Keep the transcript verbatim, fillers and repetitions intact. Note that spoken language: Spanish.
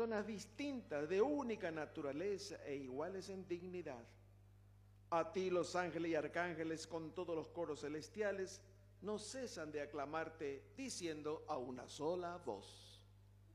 personas distintas, de única naturaleza e iguales en dignidad. A ti los ángeles y arcángeles con todos los coros celestiales no cesan de aclamarte diciendo a una sola voz: